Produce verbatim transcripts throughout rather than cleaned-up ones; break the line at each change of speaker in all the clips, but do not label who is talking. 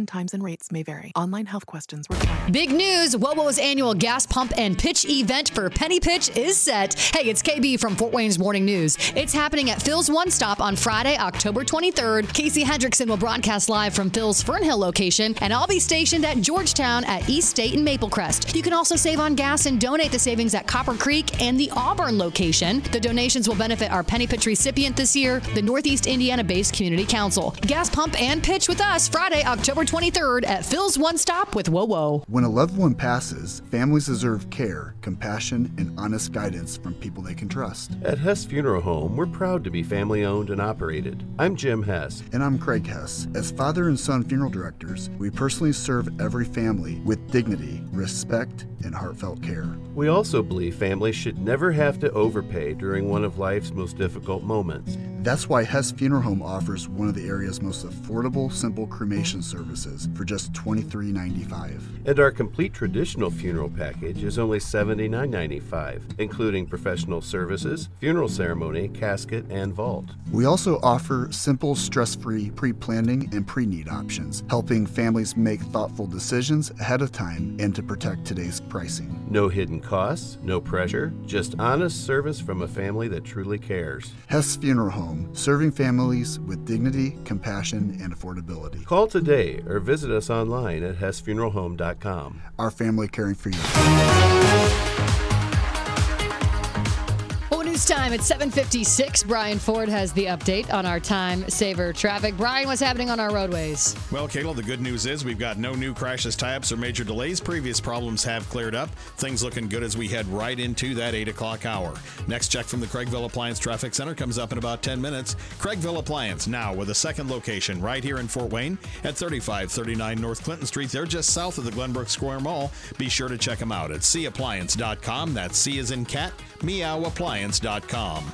Application times and rates may vary. Online health questions required.
Big news! WOWO's annual gas pump and pitch event for Penny Pitch is set. Hey, it's K B from Fort Wayne's Morning News. It's happening at Phil's One Stop on Friday, October twenty-third. Casey Hendrickson will broadcast live from Phil's Fernhill location, and I'll be stationed at Georgetown at East State and Maple Crest. You can also save on gas and donate the savings at Copper Creek and the Auburn location. The donations will benefit our Penny Pitch recipient this year, the Northeast Indiana-based Community Council. Gas pump and pitch with us Friday, October twenty-third at Phil's One Stop with WOWO.
When a loved one passes, families deserve care, compassion, and honest guidance from people they can trust.
At Hess Funeral Home, we're proud to be family-owned and operated. I'm Jim Hess.
And I'm Craig Hess. As father and son funeral directors, we personally serve every family with dignity, respect, and heartfelt care.
We also believe families should never have to overpay during one of life's most difficult moments.
That's why Hess Funeral Home offers one of the area's most affordable, simple cremation services for just twenty-three ninety-five.
And our complete traditional funeral package is only seventy-nine ninety-five, including professional services, funeral ceremony, casket, and vault.
We also offer simple, stress-free pre-planning and pre-need options, helping families make thoughtful decisions ahead of time and to protect today's pricing.
No hidden costs, no pressure, just honest service from a family that truly cares.
Hess Funeral Home, serving families with dignity, compassion, and affordability.
Call today or visit us online at hess funeral home dot com.
Our family caring for you.
News time at seven fifty-six. Brian Ford has the update on our time saver traffic. Brian, what's happening on our roadways?
Well, Kayla, the good news is we've got no new crashes, tie-ups, or major delays. Previous problems have cleared up. Things looking good as we head right into that eight o'clock hour. Next check from the Craigville Appliance Traffic Center comes up in about ten minutes. Craigville Appliance now with a second location right here in Fort Wayne at thirty-five thirty-nine North Clinton Street. They're just south of the Glenbrook Square Mall. Be sure to check them out at c appliance dot com. That's C as in cat, meow appliance dot com.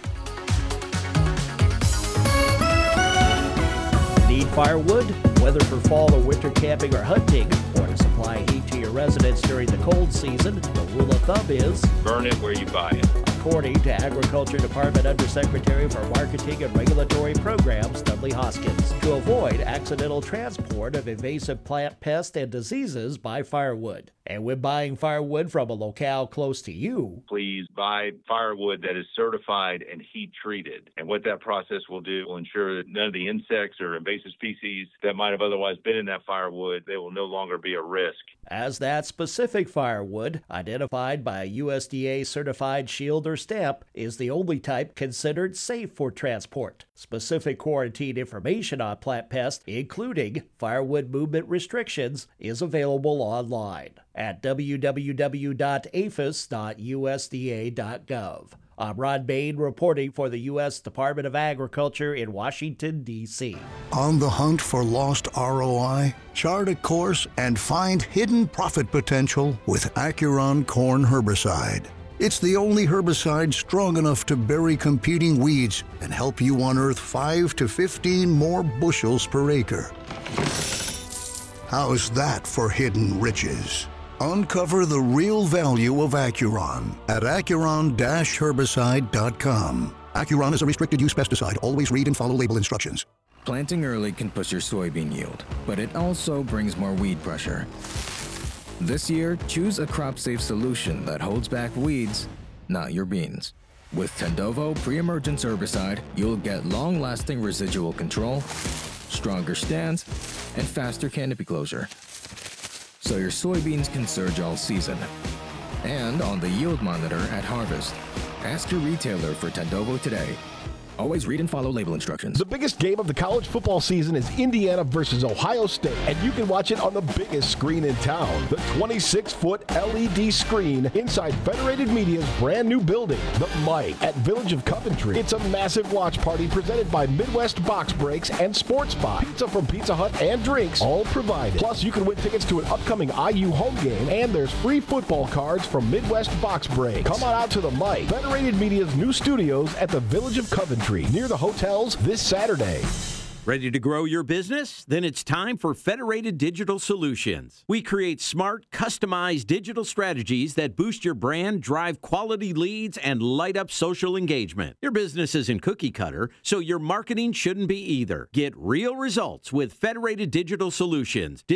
Need firewood? Whether for fall or winter camping or hunting, or to supply heat to your residence during the cold season, the rule of thumb is
burn it where you buy it.
According to Agriculture Department Undersecretary for Marketing and Regulatory Programs, Dudley Hoskins, to avoid accidental transport of invasive plant pests and diseases by firewood. And when buying firewood from a locale close to you,
please buy firewood that is certified and heat treated. And what that process will do will ensure that none of the insects or invasive species that might have otherwise been in that firewood, they will no longer be a risk.
As that specific firewood, identified by a U S D A certified shield or stamp, is the only type considered safe for transport. Specific quarantine information on plant pests, including firewood movement restrictions, is available online at w w w dot a f i s dot u s d a dot gov. I'm Ron Bain reporting for the U S Department of Agriculture in Washington, D C
On the hunt for lost R O I? Chart a course and find hidden profit potential with Acuron Corn Herbicide. It's the only herbicide strong enough to bury competing weeds and help you unearth five to fifteen more bushels per acre. How's that for hidden riches? Uncover the real value of Acuron at acuron dash herbicide dot com. Acuron is a restricted use pesticide. Always read and follow label instructions.
Planting early can push your soybean yield, but it also brings more weed pressure. This year, choose a crop-safe solution that holds back weeds, not your beans. With Tendovo pre-emergence herbicide, you'll get long-lasting residual control, stronger stands, and faster canopy closure, so your soybeans can surge all season. And on the yield monitor at harvest, ask your retailer for Tendovo today. Always read and follow label instructions.
The biggest game of the college football season is Indiana versus Ohio State, and you can watch it on the biggest screen in town, the twenty-six foot L E D screen inside Federated Media's brand new building, the Mike, at Village of Coventry. It's a massive watch party presented by Midwest Box Breaks and Sports Spot. Pizza from Pizza Hut and drinks, all provided. Plus, you can win tickets to an upcoming I U home game, and there's free football cards from Midwest Box Breaks. Come on out to the Mike, Federated Media's new studios at the Village of Coventry, near the hotels this Saturday.
Ready to grow your business? Then it's time for Federated Digital Solutions. We create smart, customized digital strategies that boost your brand, drive quality leads, and light up social engagement. Your business isn't cookie cutter, so your marketing shouldn't be either. Get real results with Federated Digital Solutions.